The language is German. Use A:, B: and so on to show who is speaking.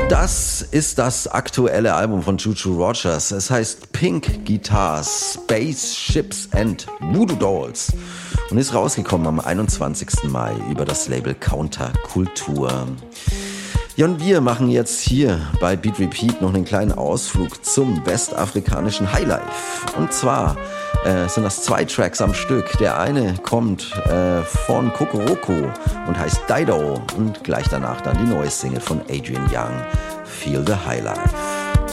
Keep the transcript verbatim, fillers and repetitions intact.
A: Das ist das aktuelle Album von Juju Rogers. Es heißt Pink Guitars, Spaceships and Voodoo Dolls und ist rausgekommen am einundzwanzigsten Mai über das Label Counterkultur. Ja, und wir machen jetzt hier bei Beat Repeat noch einen kleinen Ausflug zum westafrikanischen Highlife. Und zwar äh, sind das zwei Tracks am Stück. Der eine kommt äh, von Kokoroko und heißt Dido und gleich danach dann die neue Single von Adrian Young, Feel the Highlife.